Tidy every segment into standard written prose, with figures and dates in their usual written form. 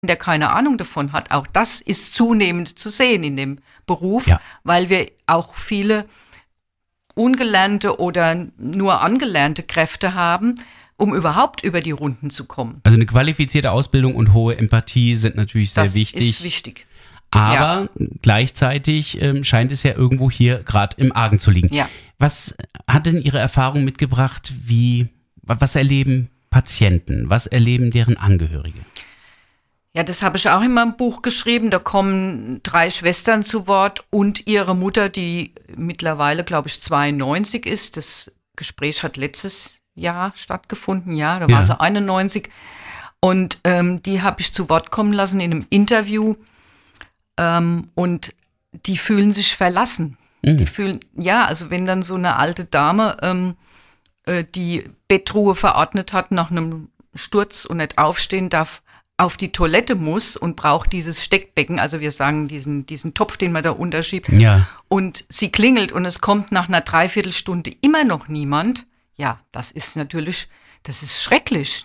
der keine Ahnung davon hat. Auch das ist zunehmend zu sehen in dem Beruf, weil wir auch viele ungelernte oder nur angelernte Kräfte haben, um überhaupt über die Runden zu kommen. Also eine qualifizierte Ausbildung und hohe Empathie sind natürlich sehr wichtig. Das ist wichtig. Aber gleichzeitig scheint es ja irgendwo hier gerade im Argen zu liegen. Ja. Was hat denn Ihre Erfahrung mitgebracht? Was erleben Patienten? Was erleben deren Angehörige? Ja, das habe ich auch in meinem Buch geschrieben. Da kommen 3 Schwestern zu Wort und ihre Mutter, die mittlerweile, glaube ich, 92 ist. Das Gespräch hat letztes Jahr stattgefunden, da war sie 91. Und die habe ich zu Wort kommen lassen in einem Interview. Und die fühlen sich verlassen. Die fühlen, also wenn dann so eine alte Dame die Bettruhe verordnet hat nach einem Sturz und nicht aufstehen darf, auf die Toilette muss und braucht dieses Steckbecken, also wir sagen diesen Topf, den man da unterschiebt, und sie klingelt und es kommt nach einer Dreiviertelstunde immer noch niemand, das ist schrecklich,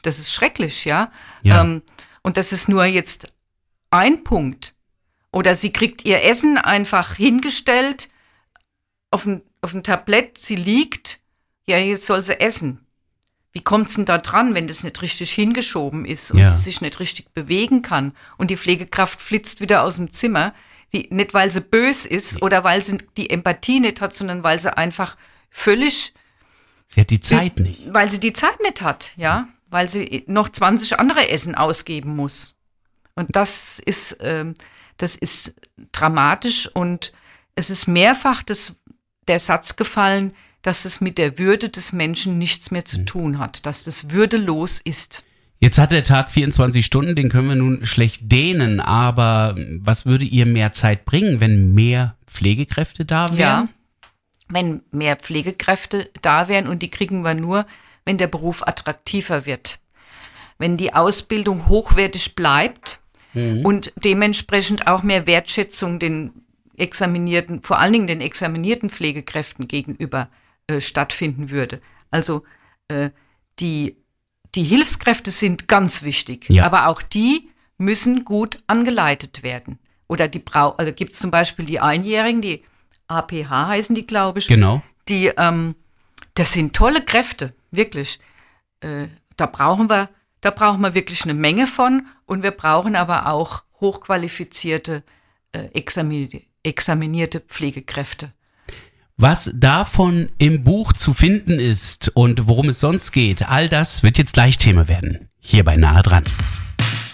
und das ist nur jetzt ein Punkt. Oder sie kriegt ihr Essen einfach hingestellt auf dem Tablett, sie liegt, jetzt soll sie essen. Wie kommt es denn da dran, wenn das nicht richtig hingeschoben ist und sie sich nicht richtig bewegen kann und die Pflegekraft flitzt wieder aus dem Zimmer, nicht weil sie böse ist oder weil sie die Empathie nicht hat, sondern weil sie einfach völlig... Sie hat die Zeit nicht. Weil sie die Zeit nicht hat, weil sie noch 20 andere Essen ausgeben muss. Und das ist dramatisch und es ist mehrfach der Satz gefallen, dass es mit der Würde des Menschen nichts mehr zu tun hat, dass das würdelos ist. Jetzt hat der Tag 24 Stunden, den können wir nun schlecht dehnen, aber was würde ihr mehr Zeit bringen, wenn mehr Pflegekräfte da wären? Ja, wenn mehr Pflegekräfte da wären und die kriegen wir nur, wenn der Beruf attraktiver wird. Wenn die Ausbildung hochwertig bleibt und dementsprechend auch mehr Wertschätzung den examinierten, vor allen Dingen den examinierten Pflegekräften gegenüber stattfinden würde. Also die Hilfskräfte sind ganz wichtig, aber auch die müssen gut angeleitet werden. Oder also gibt es zum Beispiel die Einjährigen, die APH heißen die, glaube ich. Genau. Die, das sind tolle Kräfte, wirklich. Da brauchen wir wirklich eine Menge von und wir brauchen aber auch hochqualifizierte, examinierte Pflegekräfte. Was davon im Buch zu finden ist und worum es sonst geht, all das wird jetzt gleich Thema werden, hier bei Nahe dran.